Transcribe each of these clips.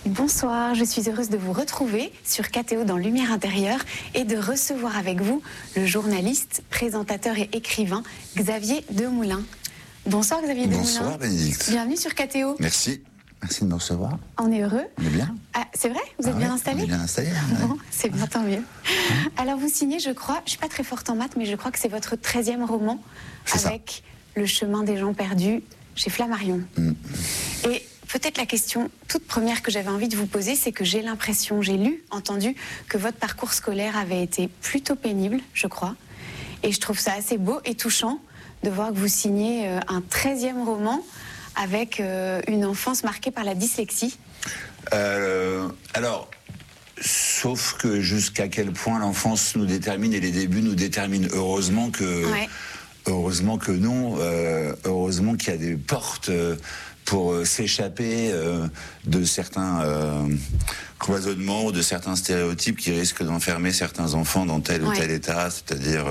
Bonsoir, je suis heureuse de vous retrouver sur KTO dans Lumière Intérieure et de recevoir avec vous le journaliste, présentateur et écrivain Xavier Demoulin. Bonsoir Xavier Demoulin. Bonsoir Bénédicte. Bienvenue sur KTO. Merci. Merci de me recevoir. On est heureux. On est bien. Ah, c'est vrai? Vous êtes bien installé? On est bien installé. Bon, c'est bien, tant mieux. Alors vous signez, je crois, je ne suis pas très forte en maths, mais je crois que c'est votre 13e roman avec Le chemin des gens perdus chez Flammarion. Et peut-être la question toute première que j'avais envie de vous poser, c'est que j'ai l'impression, j'ai lu, entendu, que votre parcours scolaire avait été plutôt pénible, je crois. Et je trouve ça assez beau et touchant de voir que vous signez un 13e roman avec une enfance marquée par la dyslexie. Alors, sauf que jusqu'à quel point l'enfance nous détermine et les débuts nous déterminent. Heureusement que, Ouais. heureusement que non. Heureusement qu'il y a des portes pour s'échapper de certains cloisonnements ou de certains stéréotypes qui risquent d'enfermer certains enfants dans tel ou tel état. C'est-à-dire,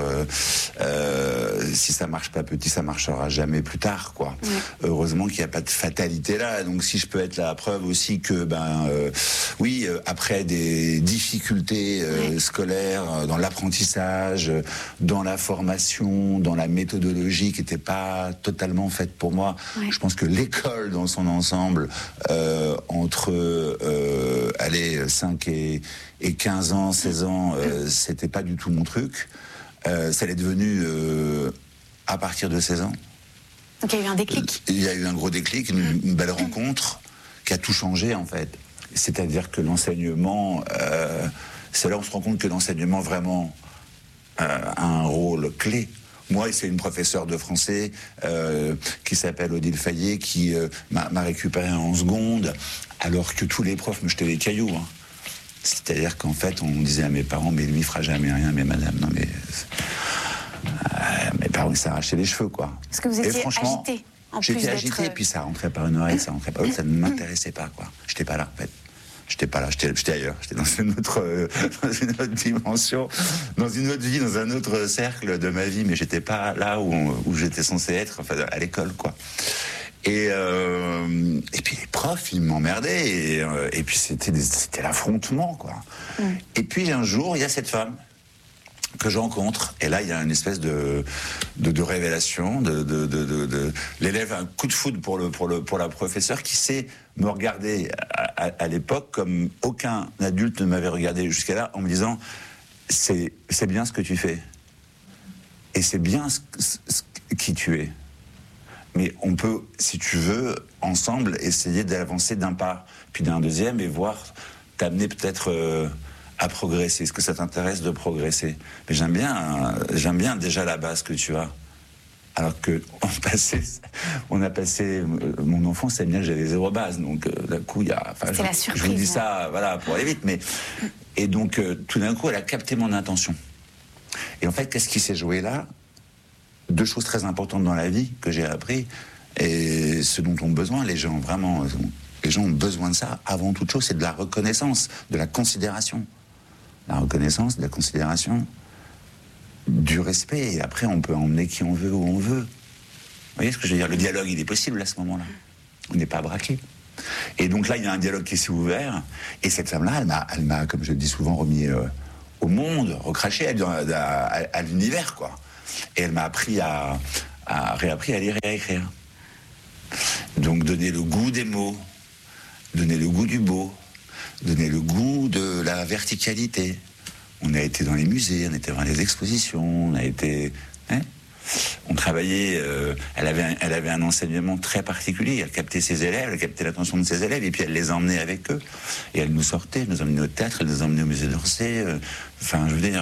si ça marche pas petit, ça marchera jamais plus tard, quoi. Heureusement qu'il n'y a pas de fatalité là. Donc, si je peux être la preuve aussi que, oui, après des difficultés scolaires, dans l'apprentissage, dans la formation, dans la méthodologie qui n'était pas totalement faite pour moi, je pense que l'école dans son ensemble, entre 5 et 15 ans, 16 ans, c'était pas du tout mon truc. Ça l'est devenu à partir de 16 ans. Donc il y a eu un déclic. Il y a eu un gros déclic, une belle rencontre qui a tout changé en fait. C'est-à-dire que l'enseignement, c'est là où on se rend compte que l'enseignement vraiment a un rôle clé. Moi, c'est une professeure de français qui s'appelle Odile Fayet qui m'a récupéré en seconde, alors que tous les profs me jetaient des cailloux. Hein. C'est-à-dire qu'en fait, on disait à mes parents, mais lui, il fera jamais rien, mais madame, non mais... mes parents, ils s'arrachaient les cheveux, quoi. Parce que vous étiez agité. J'étais agité, puis ça rentrait par une oreille, ça rentrait par l'autre, ça ne m'intéressait pas, quoi. J'étais pas là, en fait. J'étais pas là, j'étais ailleurs, j'étais dans une autre dimension, dans une autre vie, dans un autre cercle de ma vie, mais j'étais pas là où j'étais censé être, enfin, à l'école, quoi. Et puis les profs, ils m'emmerdaient, et puis c'était l'affrontement, quoi. Et puis un jour, il y a cette femme que je rencontre, et là il y a une espèce de révélation, l'élève a un coup de foudre pour la professeure qui sait me regarder à l'époque comme aucun adulte ne m'avait regardé jusqu'à là, en me disant c'est bien ce que tu fais et c'est bien qui tu es, mais on peut, si tu veux, ensemble essayer d'avancer d'un pas puis d'un deuxième et voir t'amener peut-être à progresser. Est-ce que ça t'intéresse de progresser? Mais j'aime bien déjà la base que tu as. Alors que on a passé mon enfance, à bien que j'avais 0 base. Donc d'un coup, il y a. C'est la surprise. Je vous dis ça, voilà, pour aller vite. Mais et donc tout d'un coup, elle a capté mon intention. Et en fait, qu'est-ce qui s'est joué là? 2 choses très importantes dans la vie que j'ai appris et ce dont ont besoin les gens vraiment. Les gens ont besoin de ça. Avant toute chose, c'est de la reconnaissance, de la considération. La reconnaissance, de la considération, du respect, et après on peut emmener qui on veut où on veut. Vous voyez ce que je veux dire? Le dialogue, il est possible à ce moment-là. On n'est pas braqué. Et donc là, il y a un dialogue qui s'est ouvert, et cette femme-là, elle m'a, comme je le dis souvent, remis au monde, recraché à l'univers, quoi. Et elle m'a appris réappris à lire et à écrire. Donc donner le goût des mots, donner le goût du beau, donner le goût de la verticalité. On a été dans les musées, on était dans les expositions, on a été... on travaillait... elle avait un enseignement très particulier. Elle captait ses élèves, elle captait l'attention de ses élèves, et puis elle les emmenait avec eux. Et elle nous sortait, elle nous emmenait au théâtre, elle nous emmenait au musée d'Orsay. Enfin, je veux dire,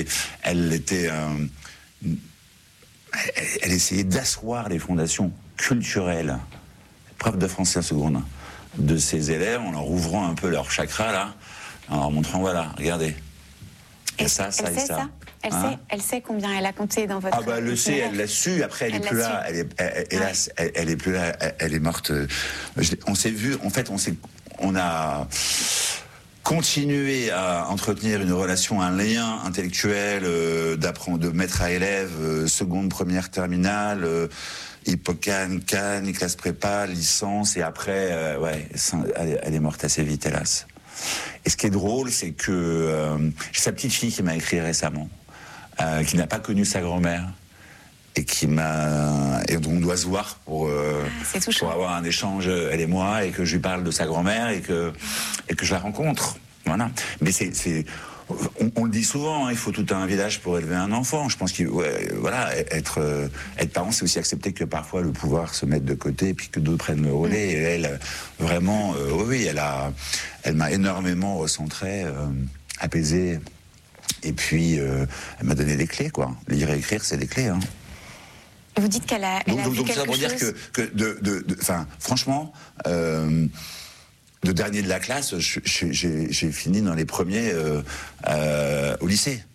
elle essayait d'asseoir les fondations culturelles, prof de français en seconde, de ses élèves, en leur ouvrant un peu leur chakra, là, en leur montrant, voilà, regardez. Et ça, ça et ça. Elle sait combien elle a compté dans votre... Ah bah elle le sait, elle l'a su, après elle est plus là, hélas, elle est plus là, elle est morte. On s'est vu, en fait, on a continué à entretenir une relation, un lien intellectuel, d'apprendre, de maître à élève, seconde, première, terminale, Hippocane, Cannes, classe prépa, licence, et après, elle est morte assez vite, hélas. Et ce qui est drôle, c'est que j'ai sa petite fille qui m'a écrit récemment, qui n'a pas connu sa grand-mère, et dont on doit se voir pour avoir un échange, elle et moi, et que je lui parle de sa grand-mère, et que je la rencontre. Voilà. Mais on le dit souvent, hein, il faut tout un village pour élever un enfant. Je pense être parent, c'est aussi accepter que parfois le pouvoir se mette de côté, et puis que d'autres prennent le relais. Et elle, vraiment, elle m'a énormément recentré, apaisé. Et puis, elle m'a donné des clés, quoi. Lire et écrire, c'est des clés, hein. Et vous dites qu'elle a vu quelque ça pour dire que franchement, de dernier de la classe, j'ai fini dans les premiers au lycée.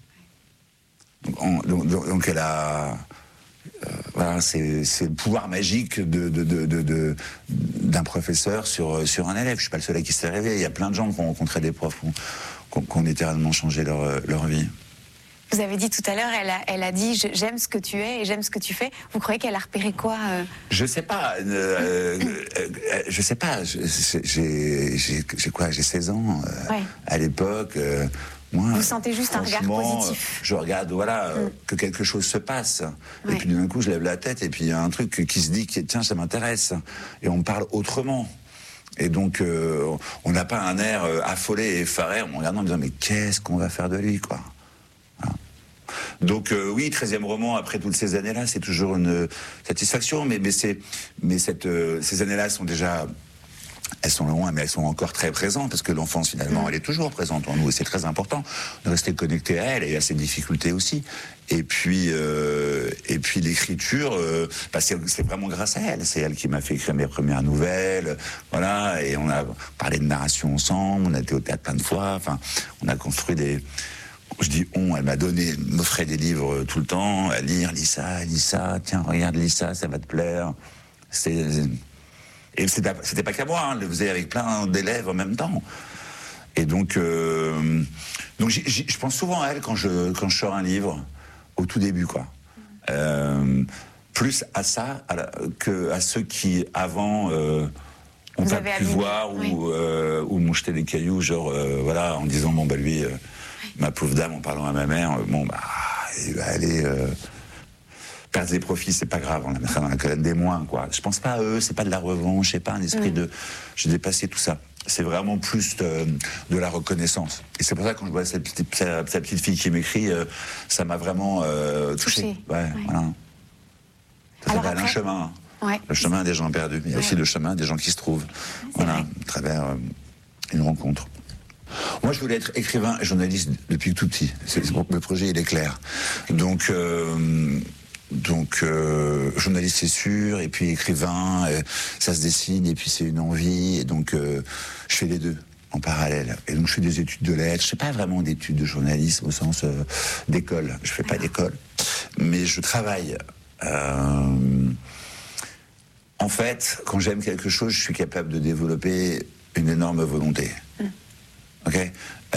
Donc elle a... voilà, c'est le pouvoir magique d'un professeur sur un élève. Je suis pas le seul à qui s'est rêvé. Il y a plein de gens qui ont rencontré des profs qui ont littéralement changé leur vie. Vous avez dit tout à l'heure, elle a dit j'aime ce que tu es et j'aime ce que tu fais. Vous croyez qu'elle a repéré quoi Je sais pas. Je sais pas. J'ai quoi? J'ai 16 ans. À l'époque. Moi, vous sentez juste un regard positif. Je regarde, que quelque chose se passe. Et puis d'un coup, je lève la tête et puis il y a un truc qui se dit, tiens, ça m'intéresse. Et on me parle autrement. Et donc, on n'a pas un air affolé et effaré en me regardant en me disant, mais qu'est-ce qu'on va faire de lui, quoi. Voilà. Donc, oui, 13e roman, après toutes ces années-là, c'est toujours une satisfaction. Mais ces années-là sont déjà... Elles sont loin, mais elles sont encore très présentes, parce que l'enfance, finalement, elle est toujours présente en nous, et c'est très important de rester connecté à elle et à ses difficultés aussi. Et puis l'écriture, c'est vraiment grâce à elle. C'est elle qui m'a fait écrire mes premières nouvelles, voilà, et on a parlé de narration ensemble, on a été au théâtre plein de fois, enfin, on a construit des... Je dis elle m'offrait des livres tout le temps, à lire, lis ça, tiens, regarde, lis ça va te plaire. Et c'était pas qu'à moi, hein, je le faisais avec plein d'élèves en même temps. Et donc je pense souvent à elle quand je sors un livre, au tout début, quoi. Plus à ça que à ceux qui, avant, ont pas pu voir ou m'ont jeté des cailloux, genre, en disant, lui, ma pauvre dame, en parlant à ma mère, il va aller... Pertes et profits, c'est pas grave, on la mettra dans la colonne des moins, quoi. Je pense pas à eux, c'est pas de la revanche, c'est pas un esprit de... J'ai dépassé tout ça. C'est vraiment plus de la reconnaissance. Et c'est pour ça que quand je vois sa petite fille qui m'écrit, ça m'a vraiment touché. Voilà. Ça s'appelle un chemin. Le chemin des gens perdus. Il y a aussi le chemin des gens qui se trouvent. À travers une rencontre. Moi, je voulais être écrivain et journaliste depuis tout petit. Le projet, il est clair. Donc, journaliste, c'est sûr, et puis écrivain, ça se dessine, et puis c'est une envie, et donc je fais les deux en parallèle. Et donc je fais des études de lettres, je fais pas vraiment d'études de journalisme au sens d'école, je fais pas d'école, mais je travaille. En fait, quand j'aime quelque chose, je suis capable de développer une énorme volonté. Ok.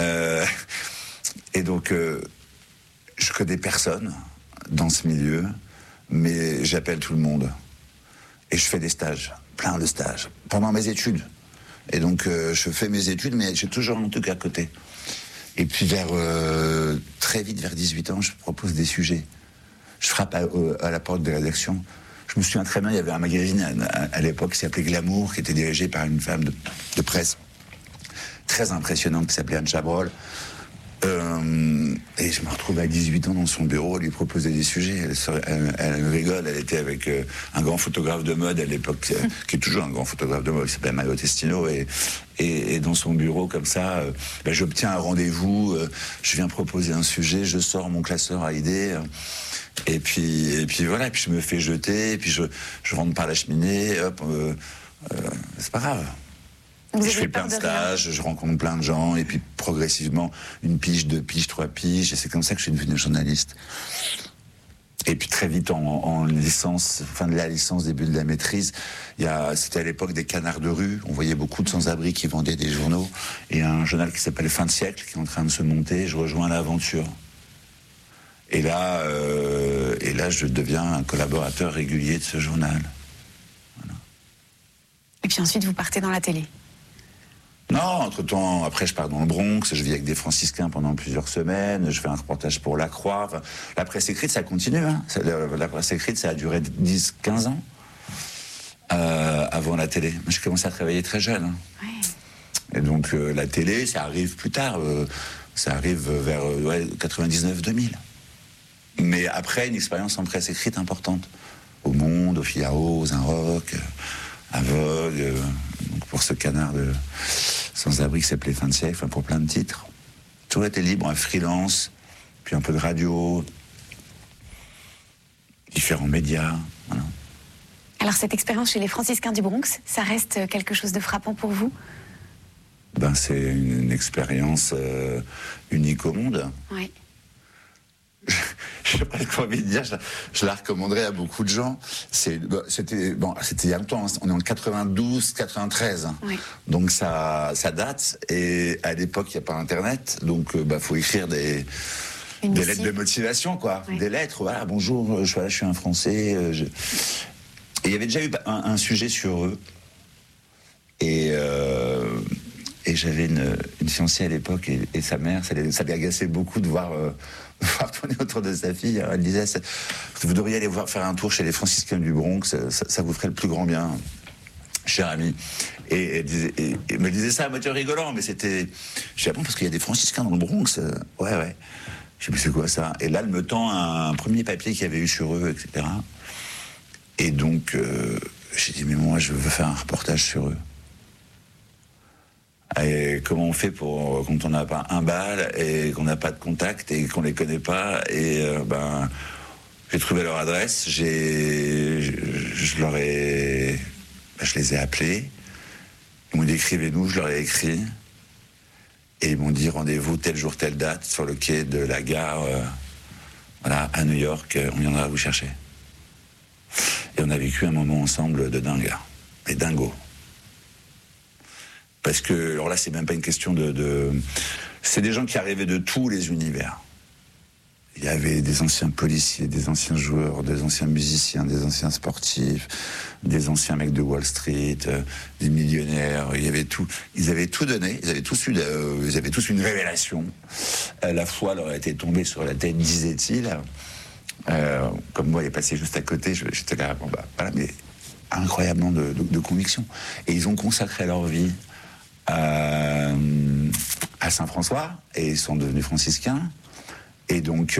Et donc, je connais personne dans ce milieu, mais j'appelle tout le monde. Et je fais des stages, plein de stages, pendant mes études. Et donc, je fais mes études, mais j'ai toujours un truc à côté. Et puis, très vite, vers 18 ans, je propose des sujets. Je frappe à la porte de la rédaction. Je me souviens très bien, il y avait un magazine à l'époque qui s'appelait Glamour, qui était dirigé par une femme de presse très impressionnante, qui s'appelait Anne Chabrol. Et je me retrouve à 18 ans dans son bureau, lui proposer des sujets. Elle rigole, elle était avec un grand photographe de mode à l'époque, qui est toujours un grand photographe de mode, qui s'appelle Mario Testino, et dans son bureau, comme ça, j'obtiens un rendez-vous, je viens proposer un sujet, je sors mon classeur à idées, et puis voilà, et puis je me fais jeter, et puis je rentre par la cheminée, hop, c'est pas grave. Je fais plein de stages, je rencontre plein de gens, et puis progressivement, 1 pige, 2 piges, 3 piges, et c'est comme ça que je suis devenu journaliste. Et puis très vite, en licence, fin de la licence, début de la maîtrise, c'était à l'époque des canards de rue, on voyait beaucoup de sans-abri qui vendaient des journaux, et un journal qui s'appelle Fin de siècle, qui est en train de se monter, je rejoins l'aventure. Et là, je deviens un collaborateur régulier de ce journal. Voilà. Et puis ensuite, vous partez dans la télé. Non, entre-temps, après je pars dans le Bronx, je vis avec des franciscains pendant plusieurs semaines, je fais un reportage pour La Croix. Enfin, la presse écrite, ça continue. Hein. La presse écrite, ça a duré 10-15 ans avant la télé. Moi, j'ai commencé à travailler très jeune. Hein. Ouais. Et donc la télé, ça arrive plus tard. Ça arrive vers 99-2000. Mais après, une expérience en presse écrite importante. Au Monde, au Figaro, aux Inrocks, à Vogue, pour ce canard de sans-abri qui s'appelait Fin de siècle, enfin pour plein de titres. Tout était libre, un freelance, puis un peu de radio, différents médias, voilà. Alors cette expérience chez les franciscains du Bronx, ça reste quelque chose de frappant pour vous? Ben, c'est une expérience unique au monde. Oui. Je n'ai pas envie de dire, je la recommanderais à beaucoup de gens. C'était il y a longtemps, on est en 92, 93. Oui. Donc ça date. Et à l'époque, il n'y a pas Internet. Donc faut écrire des lettres de motivation, quoi. Oui. Des lettres, voilà, bonjour, je suis un Français. Et il y avait déjà eu un sujet sur eux. Et j'avais une fiancée à l'époque et sa mère, ça lui agaçait beaucoup de voir tourner autour de sa fille. Elle disait, vous devriez aller faire un tour chez les franciscains du Bronx, ça vous ferait le plus grand bien, cher ami. Et elle me disait ça à moitié rigolant, mais c'était... Je dis, ah bon, parce qu'il y a des franciscains dans le Bronx. Ouais. Je dis, mais c'est quoi ça? Et là, elle me tend un premier papier qu'il y avait eu sur eux, etc. Et donc, j'ai dit, mais moi, je veux faire un reportage sur eux. Et comment on fait quand on n'a pas un bal et qu'on n'a pas de contact et qu'on les connaît pas? Et j'ai trouvé leur adresse, je les ai appelés. Ils m'ont dit écrivez-nous, je leur ai écrit. Et ils m'ont dit rendez-vous tel jour, telle date sur le quai de la gare, à New York, on viendra vous chercher. Et on a vécu un moment ensemble de dingue, mais dingo. Parce que, alors là, c'est même pas une question c'est des gens qui arrivaient de tous les univers. Il y avait des anciens policiers, des anciens joueurs, des anciens musiciens, des anciens sportifs, des anciens mecs de Wall Street, des millionnaires. Il y avait tout. Ils avaient tout donné. Ils avaient tous une révélation. La foi leur a été tombée sur la tête, disait-il. Comme moi, il est passé juste à côté. J'étais là, voilà, mais incroyablement de conviction. Et ils ont consacré leur vie à Saint-François et ils sont devenus franciscains. Et donc,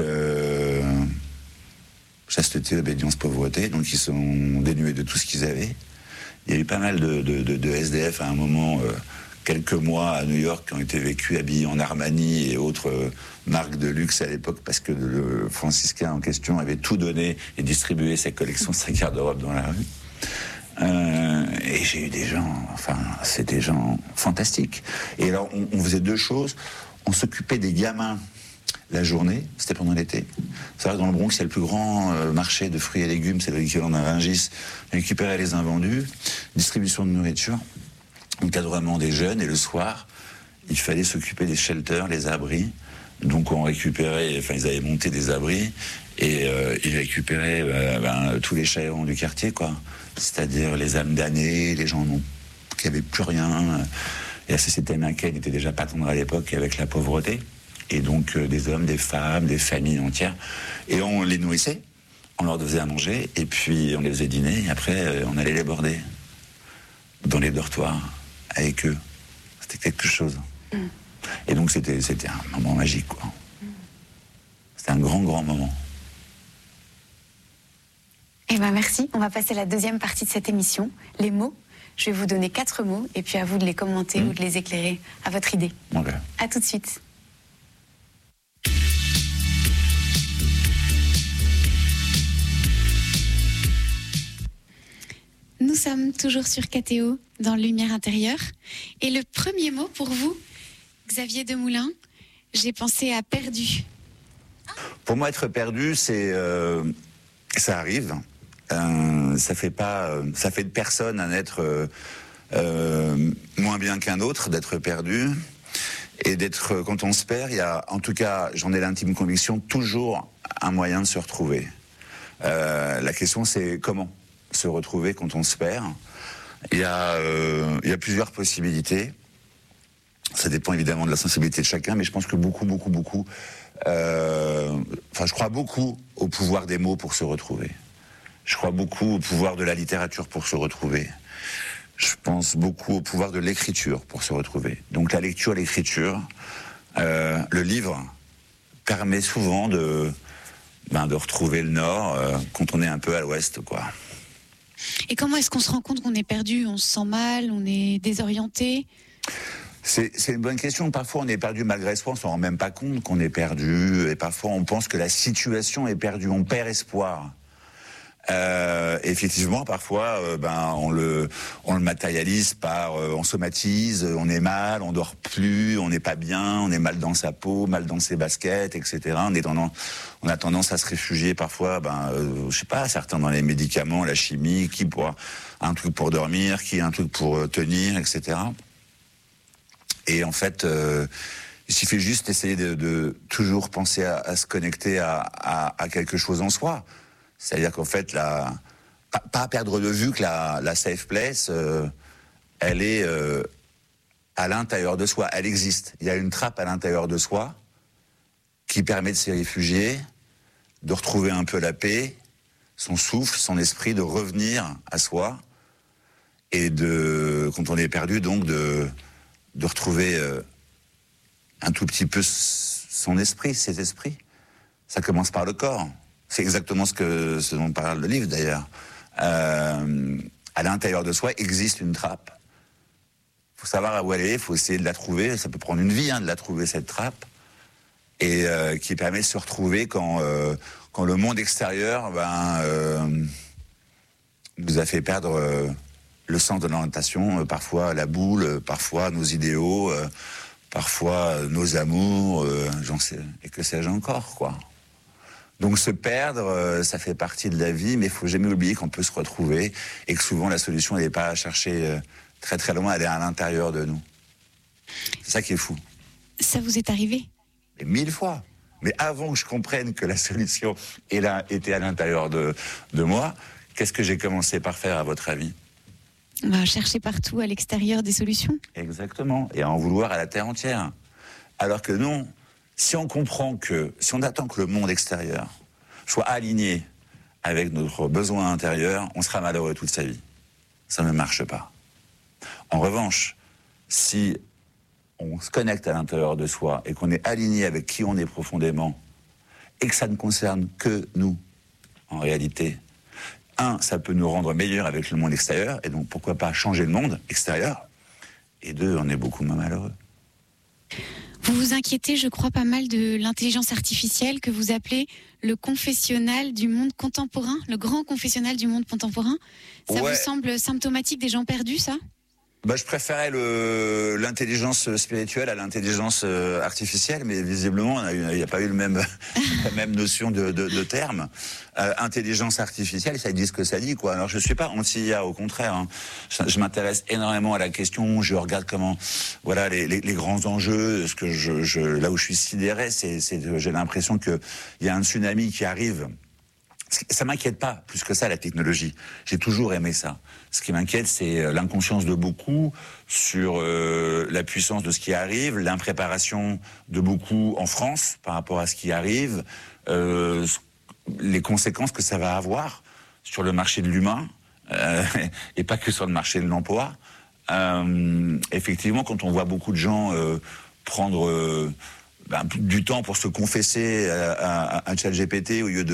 chasteté, obédience, pauvreté, donc ils sont dénués de tout ce qu'ils avaient. Il y a eu pas mal de SDF à un moment, quelques mois à New York, qui ont été vécus habillés en Armani et autres marques de luxe à l'époque, parce que le franciscain en question avait tout donné et distribué sa collection 5 garde-robe dans la rue. Et j'ai eu des gens, c'est des gens fantastiques. Et alors, on faisait deux choses. On s'occupait des gamins la journée, c'était pendant l'été. C'est vrai que dans le Bronx, il y a le plus grand marché de fruits et légumes, c'est l'équivalent d'un Rungis. On récupérait les invendus, distribution de nourriture, encadrement des jeunes, et le soir, il fallait s'occuper des shelters, les abris. Donc on récupérait, ils avaient monté des abris, et ils récupéraient tous les chaérons du quartier, quoi. C'est-à-dire les âmes damnées, les gens qui n'avaient plus rien. Et la société américaine était déjà pas tendre à l'époque avec la pauvreté. Et donc des hommes, des femmes, des familles entières. Et on les nourrissait, on leur faisait à manger, et puis on les faisait dîner, et après on allait les border dans les dortoirs avec eux. C'était quelque chose. Et donc c'était un moment magique, quoi. C'était un grand moment. Eh bien merci, on va passer à la deuxième partie de cette émission, les mots. Je vais vous donner 4 mots, et puis à vous de les commenter ou de les éclairer à votre idée. Okay. À tout de suite. Nous sommes toujours sur KTO, dans Lumière intérieure. Et le premier mot pour vous, Xavier Demoulin, j'ai pensé à perdu. Pour moi, être perdu, ça arrive. Ça fait de personne un être moins bien qu'un autre, d'être perdu. Et quand on se perd, il y a, en tout cas, j'en ai l'intime conviction, toujours un moyen de se retrouver. La question, c'est comment se retrouver quand on se perd. Il y a plusieurs possibilités. Ça dépend évidemment de la sensibilité de chacun, mais je pense que beaucoup, je crois beaucoup au pouvoir des mots pour se retrouver. Je crois beaucoup au pouvoir de la littérature pour se retrouver. Je pense beaucoup au pouvoir de l'écriture pour se retrouver. Donc la lecture, l'écriture, le livre permet souvent de retrouver le nord quand on est un peu à l'ouest, quoi. Et comment est-ce qu'on se rend compte qu'on est perdu? On se sent mal, on est désorienté? C'est une bonne question. Parfois, on est perdu malgré soi, on s'en rend même pas compte qu'on est perdu. Et parfois, on pense que la situation est perdue, on perd espoir. Effectivement, parfois, on le matérialise par, on somatise, on est mal, on dort plus, on n'est pas bien, on est mal dans sa peau, mal dans ses baskets, etc. On a tendance à se réfugier parfois, je sais pas, certains dans les médicaments, la chimie, qui pour un truc pour dormir, qui un truc pour tenir, etc. Et en fait, il suffit juste d'essayer de toujours penser à se connecter à quelque chose en soi. C'est-à-dire qu'en fait, pas perdre de vue que la safe place, elle est à l'intérieur de soi, elle existe. Il y a une trappe à l'intérieur de soi qui permet de s'y réfugier, de retrouver un peu la paix, son souffle, son esprit, de revenir à soi, et quand on est perdu, donc de retrouver un tout petit peu son esprit, ses esprits. Ça commence par le corps. C'est exactement ce dont parle le livre, d'ailleurs. À l'intérieur de soi existe une trappe. Il faut savoir où elle est, il faut essayer de la trouver. Ça peut prendre une vie de la trouver, cette trappe. Et qui permet de se retrouver quand le monde extérieur nous a fait perdre le sens de l'orientation, parfois la boule, parfois nos idéaux, parfois nos amours, j'en sais, et que sais-je encore, quoi. Donc se perdre, ça fait partie de la vie, mais il faut jamais oublier qu'on peut se retrouver et que souvent la solution elle n'est pas à chercher très très loin, elle est à l'intérieur de nous. C'est ça qui est fou. Ça vous est arrivé? Et 1000 fois. Mais avant que je comprenne que la solution était à l'intérieur de moi, qu'est-ce que j'ai commencé par faire, à votre avis? Chercher partout à l'extérieur des solutions. Exactement, et à en vouloir à la terre entière. Alors que non, si on attend que le monde extérieur soit aligné avec notre besoin intérieur, on sera malheureux toute sa vie. Ça ne marche pas. En revanche, si on se connecte à l'intérieur de soi et qu'on est aligné avec qui on est profondément et que ça ne concerne que nous, en réalité, ça peut nous rendre meilleurs avec le monde extérieur, et donc pourquoi pas changer le monde extérieur, et deux, on est beaucoup moins malheureux. Vous vous inquiétez, je crois, pas mal de l'intelligence artificielle que vous appelez le confessionnal du monde contemporain, le grand confessionnal du monde contemporain. Ça vous semble symptomatique des gens perdus, ça ? Je préférais l'intelligence spirituelle à l'intelligence artificielle, mais visiblement, il n'y a pas eu la même notion de terme. Intelligence artificielle, ça dit ce que ça dit, quoi. Alors, je ne suis pas anti-IA, au contraire. Hein. Je m'intéresse énormément à la question, je regarde comment, voilà, les grands enjeux. Là où je suis sidéré, j'ai l'impression qu'il y a un tsunami qui arrive. Ça m'inquiète pas plus que ça, la technologie. J'ai toujours aimé ça. Ce qui m'inquiète, c'est l'inconscience de beaucoup sur la puissance de ce qui arrive, l'impréparation de beaucoup en France par rapport à ce qui arrive, les conséquences que ça va avoir sur le marché de l'humain, et pas que sur le marché de l'emploi. Effectivement, quand on voit beaucoup de gens prendre du temps pour se confesser à un ChatGPT au lieu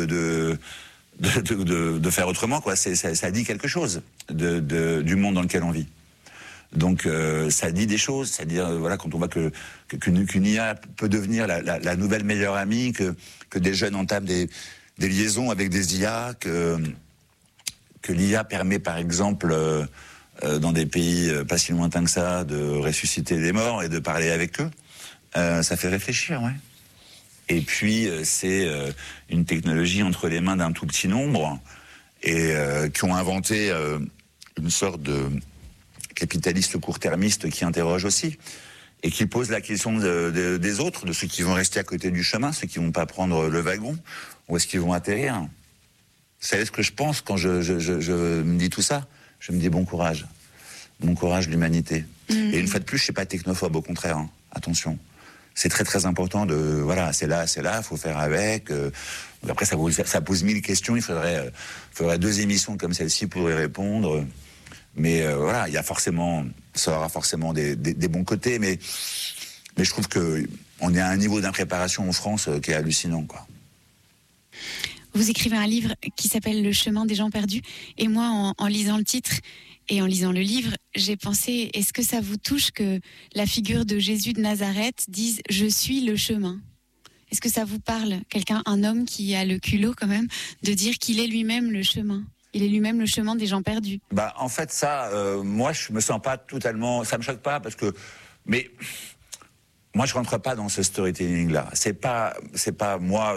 de faire autrement, quoi. Ça dit quelque chose du monde dans lequel on vit. Donc ça dit des choses, c'est-à-dire quand on voit qu'une IA peut devenir la nouvelle meilleure amie, que des jeunes entament des liaisons avec des IA, que l'IA permet par exemple dans des pays pas si lointains que ça de ressusciter les morts et de parler avec eux, ça fait réfléchir, ouais. Et puis, c'est une technologie entre les mains d'un tout petit nombre et qui ont inventé une sorte de capitaliste court-termiste qui interroge aussi. et qui pose la question des autres, de ceux qui vont rester à côté du chemin, ceux qui vont pas prendre le wagon, où est-ce qu'ils vont atterrir. Vous savez ce que je pense quand je me dis tout ça? Je me dis bon courage l'humanité. Et une fois de plus, je suis pas technophobe, au contraire, hein. Attention. C'est très très important de, voilà, c'est là, faut faire avec. Après, ça pose 1000 questions, il faudrait 2 émissions comme celle-ci pour y répondre. Mais voilà, ça aura forcément des bons côtés, mais je trouve qu'on est à un niveau d'impréparation en France qui est hallucinant, quoi. Vous écrivez un livre qui s'appelle Le chemin des gens perdus, et moi, en lisant le titre et en lisant le livre, j'ai pensé, est-ce que ça vous touche que la figure de Jésus de Nazareth dise « Je suis le chemin ». Est-ce que ça vous parle, un homme qui a le culot quand même, de dire qu'il est lui-même le chemin? Il est lui-même le chemin des gens perdus. Bah, en fait, ça, moi, je me sens pas totalement... Ça me choque pas, parce que... Mais... Moi, je rentre pas dans ce storytelling-là. C'est pas moi.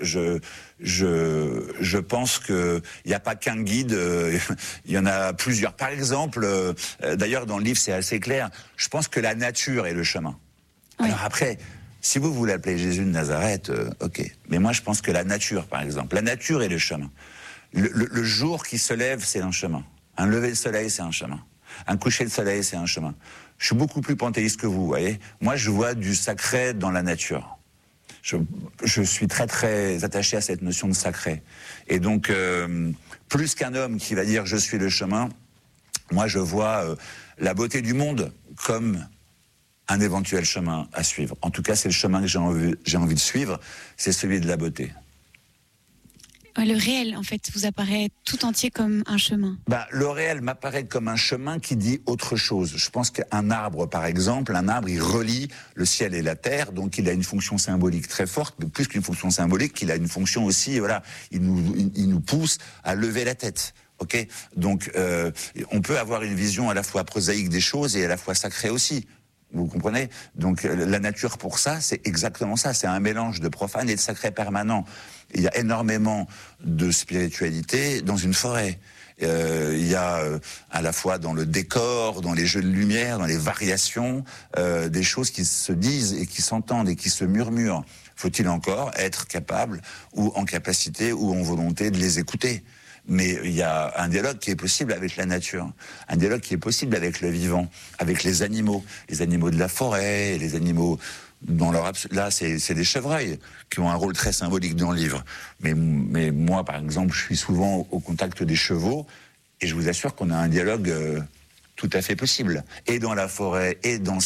Je pense que il y a pas qu'un guide. Il y en a plusieurs. Par exemple, d'ailleurs, dans le livre, c'est assez clair. Je pense que la nature est le chemin. Oui. Alors après, si vous l'appeler Jésus de Nazareth, ok. Mais moi, je pense que la nature, par exemple, la nature est le chemin. Le jour qui se lève, c'est un chemin. Un lever de soleil, c'est un chemin. Un coucher de soleil, c'est un chemin. Je suis beaucoup plus panthéiste que vous voyez. Moi, je vois du sacré dans la nature. Je suis très, très attaché à cette notion de sacré. Et donc, plus qu'un homme qui va dire « je suis le chemin », moi, je vois la beauté du monde comme un éventuel chemin à suivre. En tout cas, c'est le chemin que j'ai envie de suivre, c'est celui de la beauté. Le réel, en fait, vous apparaît tout entier comme un chemin. Le réel m'apparaît comme un chemin qui dit autre chose. Je pense qu'un arbre, par exemple, il relie le ciel et la terre, donc il a une fonction symbolique très forte, mais plus qu'une fonction symbolique, il a une fonction aussi, voilà, il nous pousse à lever la tête. Ok, donc on peut avoir une vision à la fois prosaïque des choses et à la fois sacrée aussi. Vous comprenez? Donc la nature pour ça, c'est exactement ça. C'est un mélange de profane et de sacré permanent. Il y a énormément de spiritualité dans une forêt. Il y a à la fois dans le décor, dans les jeux de lumière, dans les variations, des choses qui se disent et qui s'entendent et qui se murmurent. Faut-il encore être capable ou en capacité ou en volonté de les écouter? Mais il y a un dialogue qui est possible avec la nature, un dialogue qui est possible avec le vivant, avec les animaux de la forêt, les animaux dans leur là c'est des chevreuils qui ont un rôle très symbolique dans le livre. Mais moi par exemple, je suis souvent au contact des chevaux et je vous assure qu'on a un dialogue tout à fait possible. Et dans la forêt et dans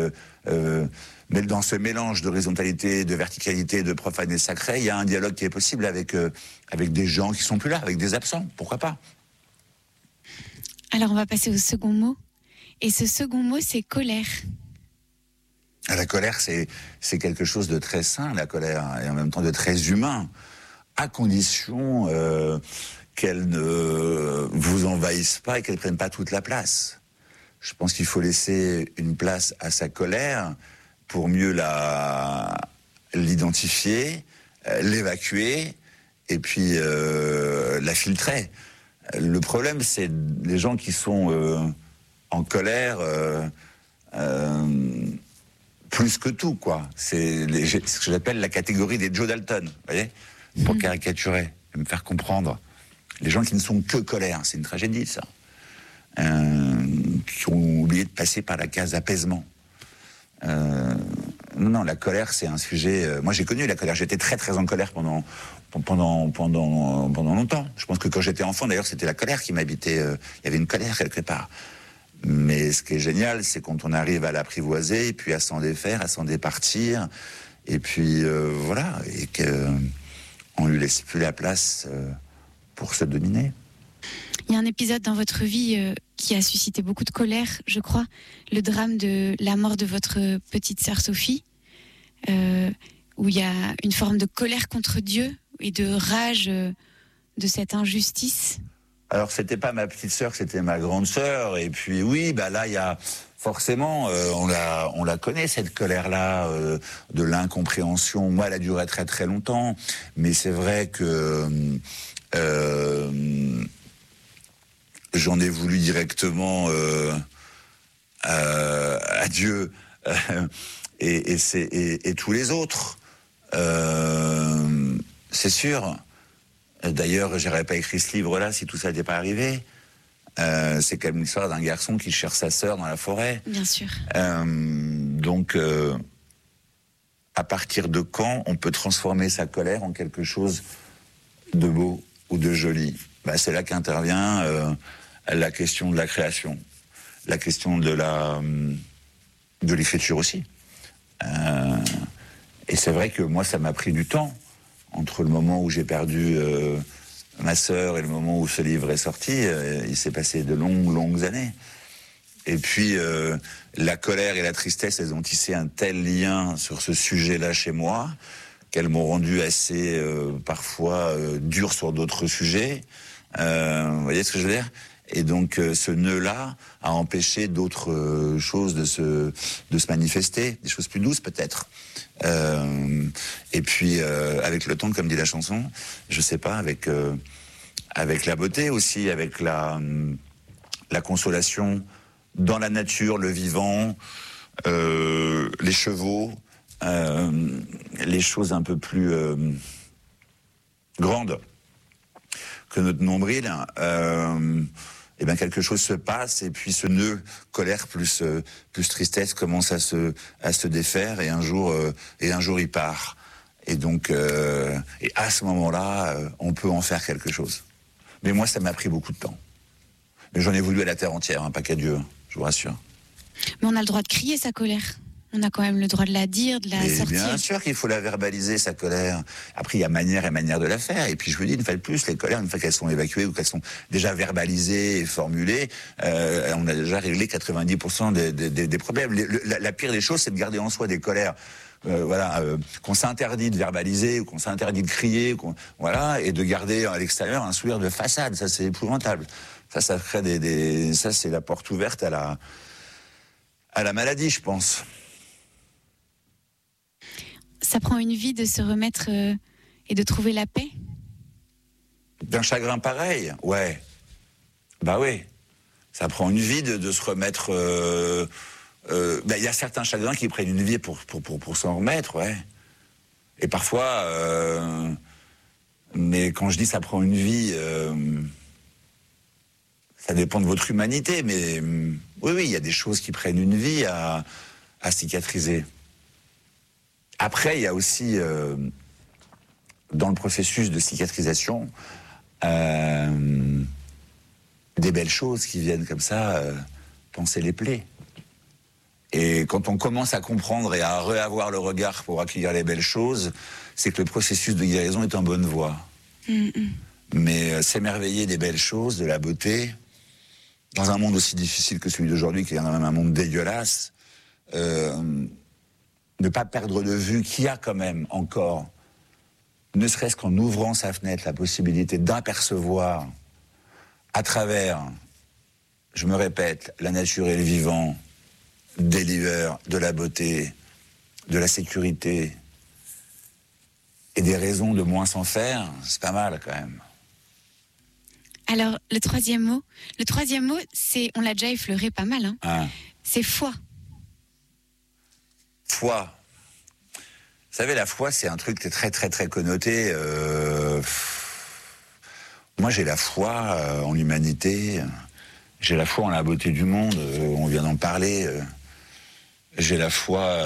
mais dans ce mélange d'horizontalité, de verticalité, de profane et sacré, il y a un dialogue qui est possible avec des gens qui sont plus là, avec des absents, pourquoi pas? Alors on va passer au second mot. Et ce second mot, c'est colère. La colère, c'est quelque chose de très sain, la colère, et en même temps de très humain, à condition qu'elle ne vous envahisse pas et qu'elle ne prenne pas toute la place. Je pense qu'il faut laisser une place à sa colère pour mieux l'identifier, l'évacuer et puis la filtrer. Le problème, c'est les gens qui sont en colère plus que tout, quoi. C'est ce que j'appelle la catégorie des Joe Dalton, vous voyez, pour caricaturer, et me faire comprendre. Les gens qui ne sont que colère, c'est une tragédie, ça. Qui ont oublié de passer par la case apaisement. Non, la colère, c'est un sujet... moi, j'ai connu la colère. J'étais très, très en colère pendant longtemps. Je pense que quand j'étais enfant, d'ailleurs, c'était la colère qui m'habitait. Il y avait une colère quelque part. Mais ce qui est génial, c'est quand on arrive à l'apprivoiser, et puis à s'en défaire, à s'en départir, et puis voilà, et qu'on lui laisse plus la place pour se dominer. Il y a un épisode dans votre vie qui a suscité beaucoup de colère, je crois, le drame de la mort de votre petite sœur Sophie, où il y a une forme de colère contre Dieu et de rage de cette injustice. Alors, c'était pas ma petite sœur, c'était ma grande sœur, et puis oui, là, il y a forcément, on la connaît, cette colère-là, de l'incompréhension. Moi, elle a duré très très longtemps, mais c'est vrai que j'en ai voulu directement à Dieu et tous les autres. C'est sûr. D'ailleurs, j'aurais pas écrit ce livre-là si tout ça n'était pas arrivé. C'est quand même l'histoire d'un garçon qui cherche sa sœur dans la forêt. Bien sûr. Donc, à partir de quand on peut transformer sa colère en quelque chose de beau ou de joli? C'est là qu'intervient la question de la création, la question de l'écriture aussi. Et c'est vrai que moi, ça m'a pris du temps entre le moment où j'ai perdu ma sœur et le moment où ce livre est sorti. Il s'est passé de longues années. Et puis, la colère et la tristesse, elles ont tissé un tel lien sur ce sujet-là chez moi, qu'elles m'ont rendu assez, parfois, dur sur d'autres sujets. Vous voyez ce que je veux dire? Et donc, ce nœud-là a empêché d'autres choses de se manifester, des choses plus douces peut-être. Et puis, avec le temps, comme dit la chanson, je sais pas, avec la beauté aussi, avec la consolation dans la nature, le vivant, les chevaux, les choses un peu plus grandes que notre nombril. Et bien quelque chose se passe, et puis ce nœud colère plus tristesse commence à se défaire, et un jour il part. Et donc et à ce moment-là, on peut en faire quelque chose. Mais moi, ça m'a pris beaucoup de temps. Mais j'en ai voulu à la terre entière, pas qu'à Dieu, je vous rassure. Mais on a le droit de crier sa colère. On a quand même le droit de la dire, de la sortir. Bien sûr qu'il faut la verbaliser, sa colère. Après, il y a manière et manière de la faire. Et puis, je vous dis, une fois de plus, les colères, une fois qu'elles sont évacuées ou qu'elles sont déjà verbalisées et formulées, on a déjà réglé 90% des problèmes. La pire des choses, c'est de garder en soi des colères. Qu'on s'interdit de verbaliser, ou qu'on s'interdit de crier, et de garder à l'extérieur un sourire de façade. Ça, c'est épouvantable. Ça crée ça, c'est la porte ouverte à la maladie, je pense. Ça prend une vie de se remettre et de trouver la paix? D'un chagrin pareil, ouais. Oui. Ça prend une vie de se remettre. Y a certains chagrins qui prennent une vie pour s'en remettre, ouais. Et parfois, mais quand je dis ça prend une vie, ça dépend de votre humanité, mais oui, il y a des choses qui prennent une vie à cicatriser. Après, il y a aussi, dans le processus de cicatrisation, des belles choses qui viennent comme ça panser les plaies. Et quand on commence à comprendre et à réavoir le regard pour accueillir les belles choses, c'est que le processus de guérison est en bonne voie. Mais s'émerveiller des belles choses, de la beauté, dans un monde aussi difficile que celui d'aujourd'hui, qui est quand même un monde dégueulasse, ne pas perdre de vue qu'il y a quand même encore, ne serait-ce qu'en ouvrant sa fenêtre, la possibilité d'apercevoir à travers, je me répète, la nature et le vivant, des lueurs, de la beauté, de la sécurité et des raisons de moins s'en faire, c'est pas mal quand même. Alors, le troisième mot, c'est, on l'a déjà effleuré pas mal, c'est foi. Foi. Vous savez, la foi, c'est un truc qui est très, très, très connoté. Moi, j'ai la foi en l'humanité. J'ai la foi en la beauté du monde. On vient d'en parler. J'ai la foi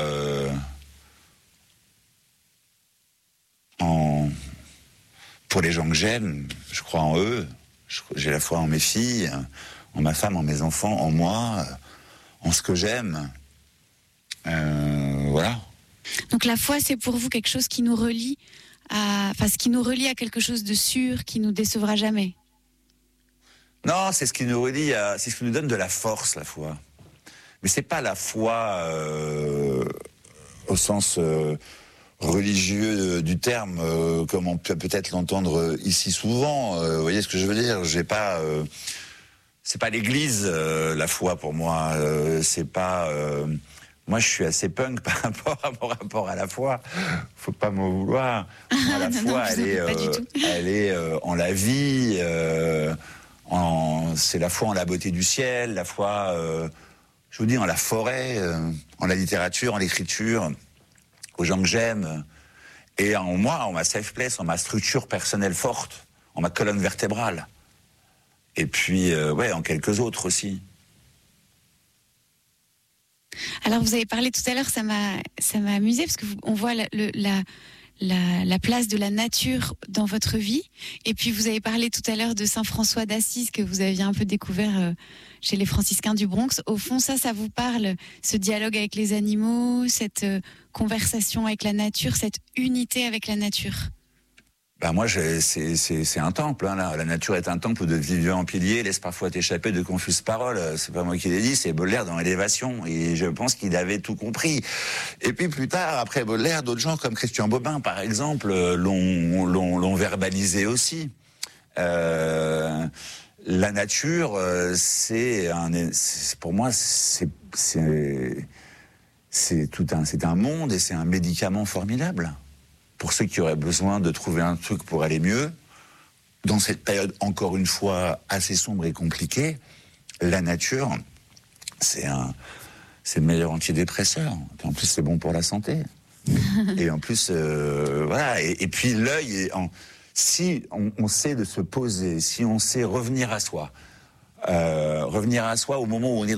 pour les gens que j'aime. Je crois en eux. J'ai la foi en mes filles, en ma femme, en mes enfants, en moi, en ce que j'aime. Voilà. Donc la foi, c'est pour vous quelque chose qui nous relie à quelque chose de sûr, qui nous décevra jamais. Non, c'est ce qui nous relie c'est ce qui nous donne de la force, la foi. Mais c'est pas la foi au sens religieux du terme, comme on peut peut-être l'entendre ici souvent. Vous voyez ce que je veux dire? C'est pas l'Église, la foi pour moi. C'est pas. Moi, je suis assez punk par rapport à mon rapport à la foi. Faut pas m'en vouloir. Moi, la foi, elle est en la vie. C'est la foi en la beauté du ciel, la foi je vous dis, en la forêt, en la littérature, en l'écriture, aux gens que j'aime, et en moi, en ma safe place, en ma structure personnelle forte, en ma colonne vertébrale. Et puis, en quelques autres aussi. Alors, vous avez parlé tout à l'heure, ça m'a amusé, parce qu'on voit la place de la nature dans votre vie. Et puis, vous avez parlé tout à l'heure de Saint François d'Assise, que vous aviez un peu découvert chez les franciscains du Bronx. Au fond, ça vous parle, ce dialogue avec les animaux, cette conversation avec la nature, cette unité avec la nature? Moi, c'est un temple. Hein, là. La nature est un temple de vivants piliers, laisse parfois t'échapper de confuses paroles. C'est pas moi qui l'ai dit, c'est Baudelaire dans Élévation. Et je pense qu'il avait tout compris. Et puis plus tard, après Baudelaire, d'autres gens comme Christian Bobin, par exemple, l'ont verbalisé aussi. La nature, pour moi, c'est un monde et c'est un médicament formidable. Pour ceux qui auraient besoin de trouver un truc pour aller mieux, dans cette période, encore une fois, assez sombre et compliquée, la nature, c'est le meilleur antidépresseur. Et en plus, c'est bon pour la santé. Et en plus, voilà. Et puis l'œil, si on sait de se poser, si on sait revenir à soi au moment où on est